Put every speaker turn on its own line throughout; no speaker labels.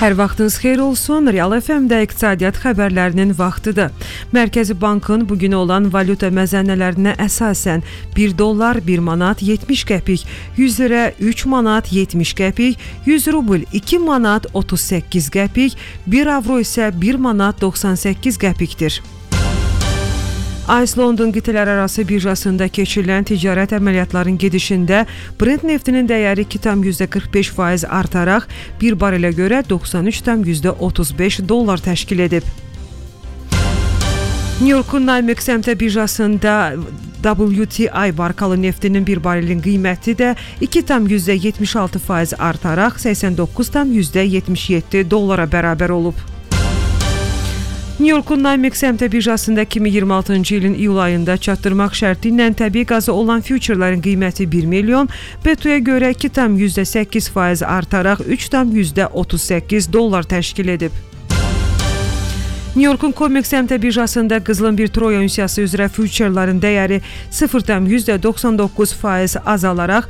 Hər vaxtınız xeyir olsun. Real FM-də iqtisadiyyat xəbərlərinin vaxtıdır. Mərkəzi Bankın bugün olan valyuta məzənnələrinə əsasən 1 dollar 1 manat 70 qəpik, 100 lirə 3 manat 70 qəpik, 100 rubl 2 manat 38 qəpik, 1 avro isə 1 manat 98 qəpikdir. ICE London qitələrarası birjasında keçirilən ticarət əməliyyatların gedişində Brent neftinin dəyəri 2,45% artaraq 1 barelə görə 93,35 dollar təşkil edib. New York'un NYMEX əmtə birjasında WTI markalı neftinin 1 barelin qiyməti də 2,76% artaraq 89,77 dollara bərabər olub. New York'un NYMEX əmtə birjasında 2026-cı ilin iyul ayında çatdırmaq şərti ilə təbii qazı olan füturların qiyməti 1 milyon, BTU-ya görə 2,8% artaraq 3,38 dollar təşkil edib. New York'un COMEX əmtə birjasında qızılın bir troya ünsiyası üzrə füturların dəyəri 0,99% azalaraq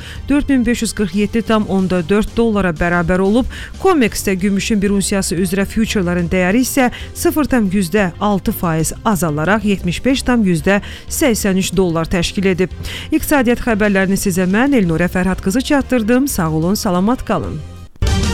4547,4 dollara bərabər olub. COMEX-də gümüşün bir unsiyası üzrə füturların dəyəri isə 0,6% azalaraq 75,83 dollar təşkil edib. İqtisadiyyat xəbərlərini sizə mən Elnurə Fərhad qızı çatdırdım. Sağ olun, salamat qalın.